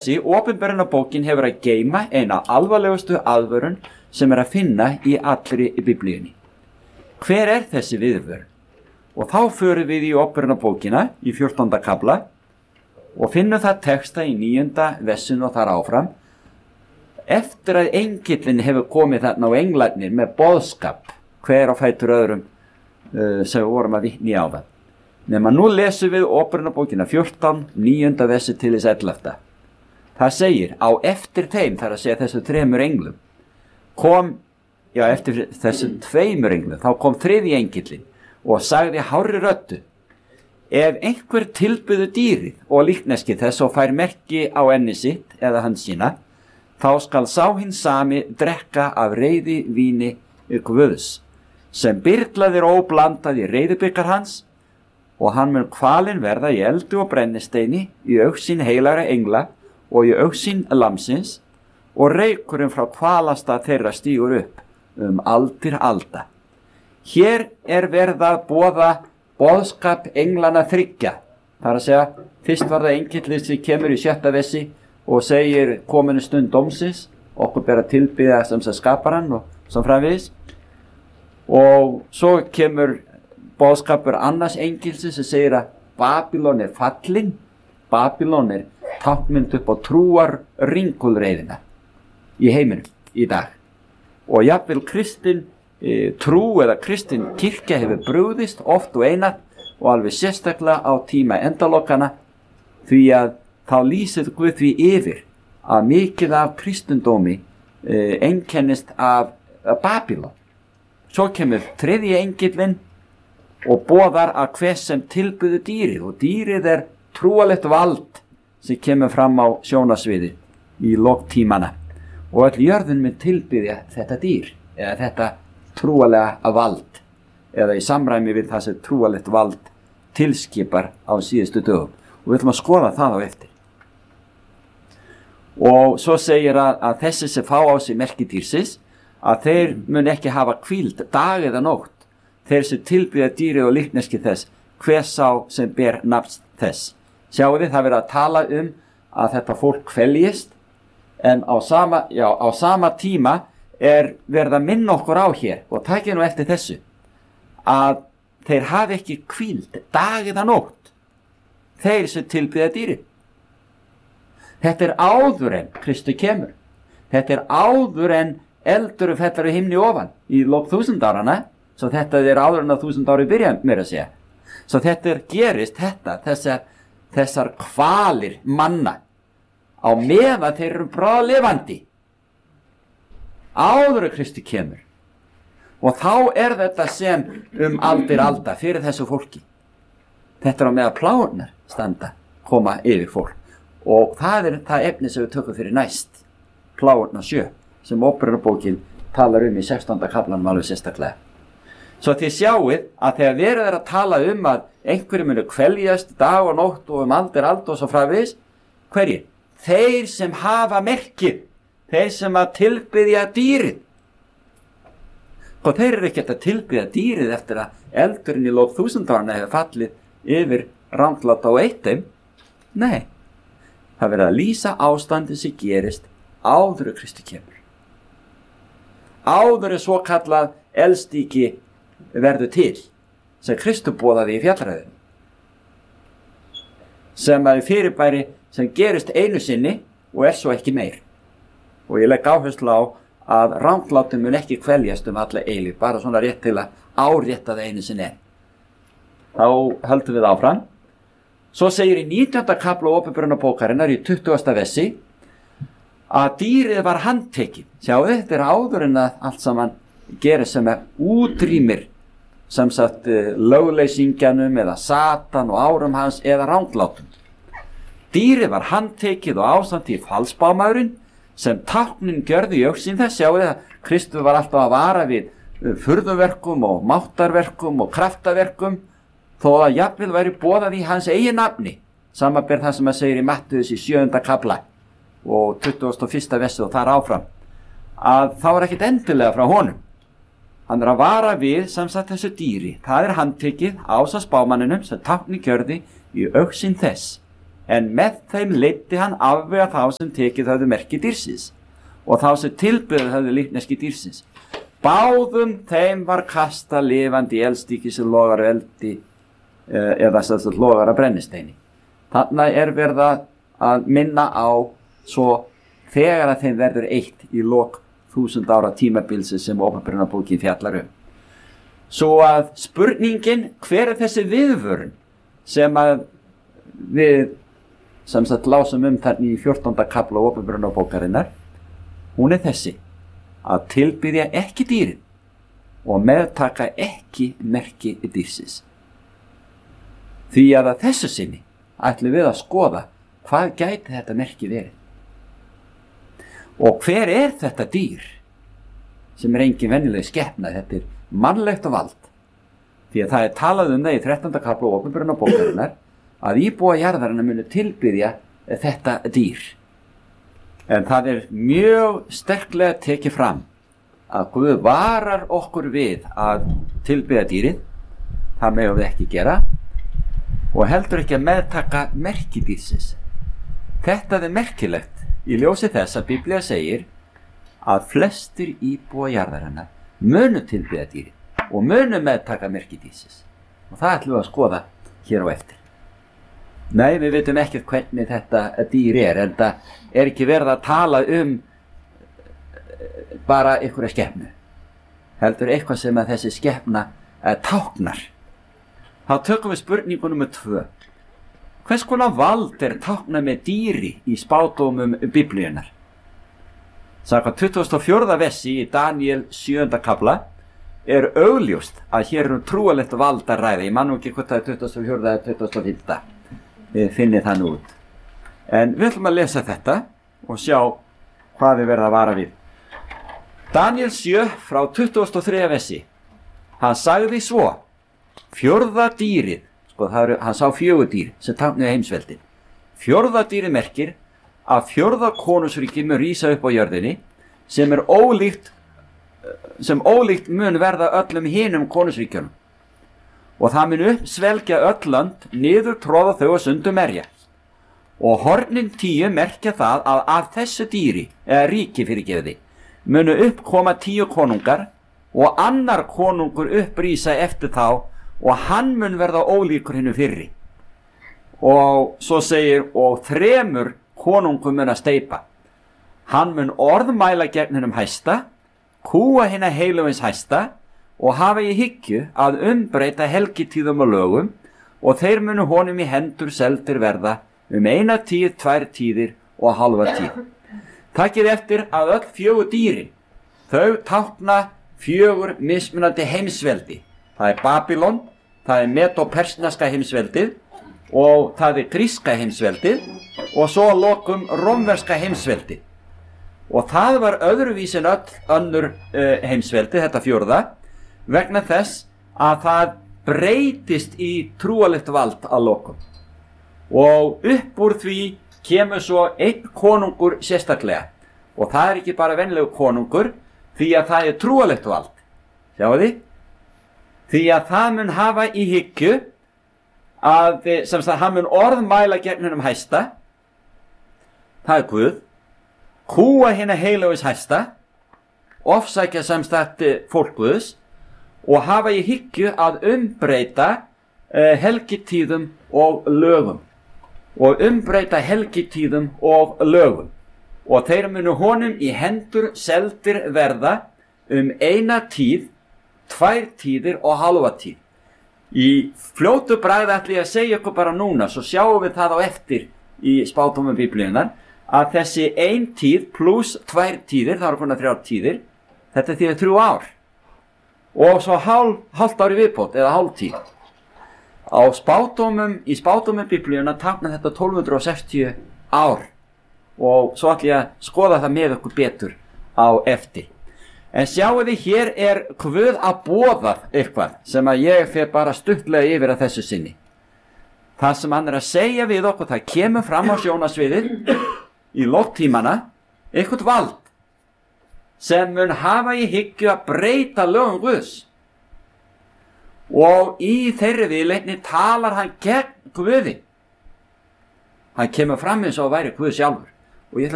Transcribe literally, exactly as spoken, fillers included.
þessi opinberunarbókin hefur að geyma eina alvarlegustu aðvörun sem er að finna í allri biblíunni. Hver er þessi viðvörun? Og þá förum við í opinberunarbókina í fjórtánda kafla og finnum það texta í níunda vessinu og þar áfram. Eftir að engillinn hefur komið þarna og englarnir með boðskap, hver á fætur öðrum uh, sem við vorum að vitna í áðan. Nema nú lesum við opinberunarbókina fjórtán, níunda vessi til þess ellefta. Það segir, á eftir þeim, þar að segja þessu þremur englum, kom, já eftir þessum tveimur englum, þá kom þriðji engillinn og sagði hárri röddu, ef einhver tilbyðu dýrið og líkneski þess og fær merki á enni sitt eða hans sína, þá skal sá hinn sami drekka af reiði víni Guðs, sem byrlaðir óblandað í reiðibikar hans, og hann mun kvalinn verða í eldi og brennisteini, í augsýn heilagra engla og í augsýn lamsins, og reykurinn frá kvalasta þeirra stígur upp um aldir alda. Hér er verið að boða boðskap englana þriggja. Það er að segja, fyrst var það engillinn sem kemur í sjötta vessi og segir kominu stund dómsins, okkur ber að tilbiðja sem sem skapar hann og sem framvegis. Og svo kemur boðskapur annars engilsins sem segir að Babylon er fallin, Babylon er táknmynd upp á trúar ringulreiðina í heiminum í dag. Og jafnvel kristin e, trú eða kristin kirkja hefur brugðist oft og einatt og alveg sérstaklega á tíma endalokkana, því að þá lýsir Guð því yfir að mikið af kristendómi e, einkennist af, af Babylon. Svo kemur þriðji engillinn og boðar að hver sem tilbyðu dýrið, og dýrið er trúalegt vald sem kemur fram á sjónasviði í lok tímana, og öll jörðin mun tilbyðja þetta dýr eða þetta trúalega vald eða í samræmi við það sem trúalegt vald tilskipar á síðustu dögum, og við ætlum að skoða það á eftir. Og svo segir að, að þessi sem fá á sig merki dýrsins, að þeir mun ekki hafa hvíld dag eða nótt, þeir sem tilbyðja dýrið og líkneski þess, hver sá sem ber nafn þess. Sjáu þið, það verið að tala um að þetta fólk kveljist, en á sama, já, á sama tíma er verið að minna okkur á hér, og takið nú eftir þessu, að þeir hafi ekki hvíld dag eða nótt, þeir sem tilbyðja dýrið. Þetta er áður en Kristi kemur. Þetta er áður en eldur fellar í himni ofan í lok þúsundárana, svo þetta er áður en að þúsund ári byrja meira að segja. Svo þetta er gerist þetta, þessar, þessar kvalir manna á meðan þeir eru bráðlifandi áður en Kristi kemur. Og þá er þetta sem um aldir alda fyrir þessu fólki. Þetta er á meðan pláurnar standa, koma yfir fólk. Og það er það efni sem við tökum fyrir næst, pláurnar sjö, sem opinberunarbókin talar um í sextánda kaflanum alveg sérstaklega. Svo þið sjáið að þegar verið er að tala um að einhverju munu kveljast dag og nótt og um aldir alda og svo framvegis, hverjir? Þeir sem hafa merkið, þeir sem að tilbyðja dýrið. Og þeir eru ekki að tilbyðja dýrið eftir að eldurinn í lok þúsundárana hefur fallið yfir ranglátt á eittum. Nei, það verið að lýsa ástandið sem gerist áður en Kristi kemur. Áður en svo kallað eldstíki verður til, sem Kristur boðaði í fjallræðinu, sem að fyrirbæri sem gerist einu sinni og er svo ekki meir. Og ég legg áherslu á að ranglátum mun ekki kveljast um alla eilífð, bara svona rétt til að árétta það einu sinni enn. Þá höldum við áfram. Svo segir í nítjánda kafla opinberunarbókarinnar í tuttugasta vessi að dýrið var handtekið. Sjáu, þetta er áður en að allt saman gerir sem er útrýmir sem sagt lögleysingjanum eða Satan og árum hans eða ranglátum. Dýrið var handtekið og ásamt í falsbámaðurinn sem táknin gjörði í augsýn þess. Sjáu þið að Kristur var alltaf að vara við furðuverkum og máttarverkum og kraftaverkum, þó að jafnvel væri boðað í hans eigin nafni, samanber það sem að segir í Mattheus í sjöunda kafla og tuttugasta og fyrsta versi og þar áfram, að þá er ekkert endilega frá honum. Hann er að vara við sem sagt þessu dýri. Það er handtekið ásamt spámanninum sem táknin gjörði í augsýn þess, en með þeim leiddi hann afvega þá sem tekið höfðu merki dýrsins og þá sem tilbyggðu höfðu líkneski dýrsins. Báðum þeim var kasta lifandi eldstykki sem logar eldi eða sem sagt logar að brennisteini. Þarna er verið að minna á svo þegar að þeim verður eitt í lok þúsund ára tímabilsins sem Åpenbarunarbókin fjallar um. Svo að spurningin, hver er þessi viðvörun sem að við sem sagt lásum um þarna í fjórtánda kafla Åpenbarunarbókarinnar, hún er þessi, að tilbiðja ekki dýrin og meðtaka ekki merki dýrsins. Því að að þessu sinni ætlum við að skoða hvað gæti þetta merki verið. Og hver er þetta dýr sem er engin venjuleg skepna, þetta er mannlegt og vald. Því að það er talað um það í þrettánda kafla Åpenbarunarbókarinnar að íbúa jarðarinnar munu tilbiðja þetta dýr. En það er mjög sterklega tekið fram að Guð varar okkur við að tilbiðja dýrið, það megum við ekki gera, og heldur ekki að meðtaka merki dýrsins. Þetta er merkilegt í ljósi þess að Biblía segir að flestir íbúa jarðarinnar munu tilbiðja dýrið og munu meðtaka merki dýrsins. Og það ætlum við að skoða hér á eftir. Nei, við veitum ekkert hvernig þetta dýr er, en það er ekki verið að tala um bara einhverja skepnu. Heldur eitthvað sem að þessi skepna táknar. Þá tökum við spurningu númer tvö. Hvers konar vald er táknað með dýri í spádómum Biblíunnar? Samkvæmt tuttugasta og fjórða versi í Daníel sjöunda kafla er augljóst að hér er um trúalegt vald að ræða. Ég man nú ekki hvort það er tuttugasta og fjórða eða tuttugasta og fimmta. Við finnum það nú út. En við ætlum að lesa þetta og sjá hvað við verðum að vara við. Daníel sjö frá tuttugasta og þriðja versi. Hann sagði svo: fjórða dýrið, sko það eru, hann sá fjögur dýr sem táknuðu heimsveldin. Fjórða dýrið merkir að fjórða konungsríki mun rísa upp á jörðinni sem er ólíkt sem ólíkt mun verða öllum hinum konungsríkjunum. Og það mun uppsvelgja öll lönd, niður tróða þau og sundur merja. Og hornin tíu merkja það að af þessu dýri, eða ríki fyrirgefiði, munu uppkoma tíu konungar og annar konungur upprísa eftir þá og hann mun verða ólíkur hinnu fyrri. Og svo segir, og þremur konungur mun að steypa. Hann mun orðmæla gegn hennum hæsta, kúa hinna heilugins hæsta og hafa í hyggju að umbreyta helgitíðum og lögum og þeir munu honum í hendur seldir verða um eina tíð, tvær tíðir og halva tíð. Takið eftir að öll fjögur dýrin, þau tákna fjögur mismunandi heimsveldi. Það er Babylon, það er Medo-persneska heimsveldið og það er gríska heimsveldið og svo að lokum rómverska heimsveldið. Og það var öðruvísi en öll önnur uh, heimsveldi, þetta fjórða, vegna þess að það breytist í trúalegt vald að lokum. Og upp úr því kemur svo einn konungur sérstaklega. Og það er ekki bara venjulegu konungur, því að það er trúalegt vald. Sjáu þið? Því að það mun hafa í hyggju að, sem sagt, hann mun orðmæla gegn hennum hæsta, það er Guð, kúa hinna heilugis hæsta, ofsækja sem sagt fólk Guðs og hafa í hyggju að umbreyta uh, helgitíðum og lögum og umbreyta helgitíðum og lögum og þeir munu honum í hendur seldir verða um eina tíð, tvær tíðir og halva tíð. Í fljótu bragði ætla ég að segja ykkur bara núna, svo sjáum við það á eftir í spádómum Biblíunnar, að þessi ein tíð pluss tvær tíðir, það eru konar þrjár tíðir, þetta þýðir þrjú ár. Og svo hálf, hálft ári viðbót, eða hálf tíð. Á spádómum, í spádómum Biblíunnar táknar þetta tólf hundruð sextíu ár. Og svo ætla ég að skoða það með okkur betur á eftir. En sjáu þið, hér er Guð að boða eitthvað sem að ég fer bara stuttlega yfir að þessu sinni. Það sem hann er að segja við okkur, það kemur fram á sjónasviðið í lóttímana eitthvað vald sem mun hafa í hyggju að breyta lögum Guðs. Og í þeirri viðleitni talar hann gegn Guði. hann kemur fram eins og að væri Guð sjálfur. Og ég ætla